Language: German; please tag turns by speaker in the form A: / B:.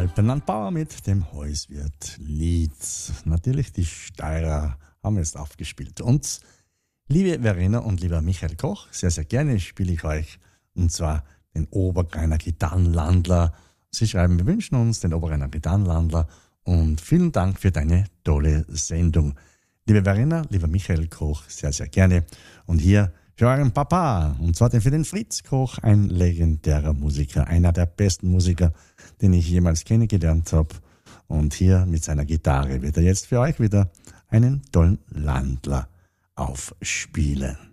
A: Bernhard Bauer mit dem Heuswirt-Lied. Natürlich, die Steirer haben es aufgespielt. Und liebe Verena und lieber Michael Koch, sehr, sehr gerne spiele ich euch, und zwar den Obergreiner Gitarrenlandler. Sie schreiben, wir wünschen uns den Obergreiner Gitarrenlandler und vielen Dank für deine tolle Sendung. Liebe Verena, lieber Michael Koch, sehr, sehr gerne. Und hier für euren Papa, und zwar für den Fritz Koch, ein legendärer Musiker, einer der besten Musiker, den ich jemals kennengelernt habe. Und hier mit seiner Gitarre wird er jetzt für euch wieder einen tollen Landler aufspielen.